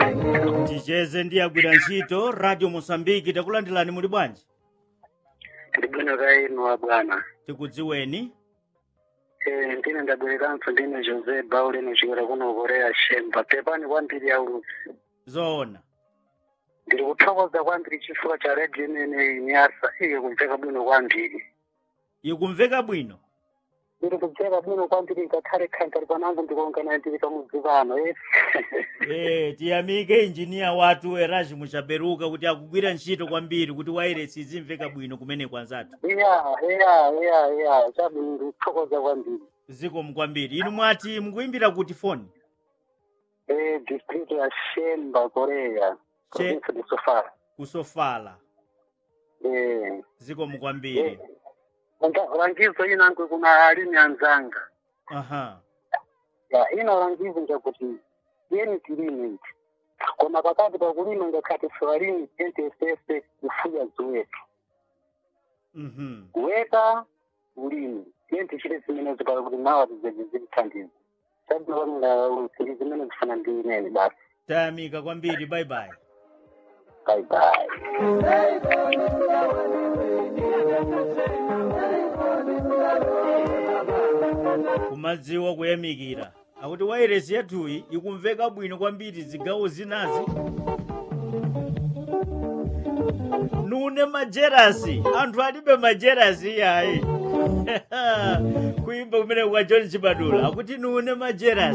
ticheze ndi agwira ntchito Radio Mosambiki takulandirani muli bwanji? Tili bwino kainu wa bwana. Tikudziweni. Ndine ndabwereranso ndine Jose Baule nochokera kuno Korea Shemba. Pepani kwambiri ya ulusi. Zoona. Ndiri kuthokoza kwambiri chifukwa cha radio imene inyasa kumveka bwino kwambiri. Ikumveka bwino? Ndiri kumveka bwino kwambiri ngakhale khankali panangu ndikuongana ndiri pamudzi pano. Tiyamike engineer watu Eraji Mushaberuka kuti akugwira ntchito kwambiri kuti wireless izimveka bwino kumene kwanzatu. Chabu ndikuthokoza kwambiri. Zikomo kwambiri. Inu mwati mukuimbira kuti phone? District ya Shemba, Korea. Province de Sofala. Kusofala. Zikomo kwambiri. Rangizo inangu kuna alimi anzanga. Aha. Ya ina rangizo njakuti yeni kilimi. Kwa pakati pa kulima ngakati swalini tente sese kufuya zuwetu. Weka ulimi. Tente shile zimene zipala kuti nawa zizithandiza. Sabu wala ulusiri zimene zifana ndineni basi. Tayamika kwambiri, bye bye. Bye bye. Kumadziwa kuyamikira. Akuti wireless yathuyi ikumveka bwino kwambiri zigawo zinazi. Nune majerasi. Anthu alibe majerasi yayi. Kuimba kumene kwa John Chibadula. Akuti nune majerasi.